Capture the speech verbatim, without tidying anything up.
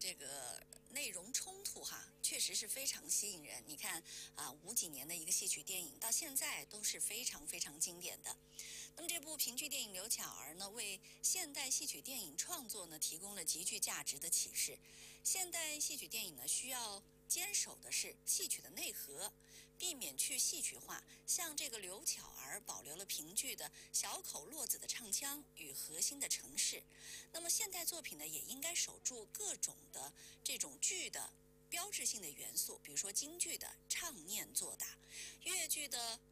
这个内容冲突哈，确实是非常吸引人。你看啊，五几年的一个戏曲电影，到现在都是非常非常经典的。那么这部评剧电影《刘巧儿》呢，为现代戏曲电影创作呢提供了极具价值的启示。现代戏曲电影呢，需要坚守的是戏曲的内核，避免去戏曲化。像这个刘巧儿保留了评剧的小口落子的唱腔与核心的程式。那么现代作品呢，也应该守住各种的这种剧的标志性的元素，比如说京剧的唱念做打，越剧的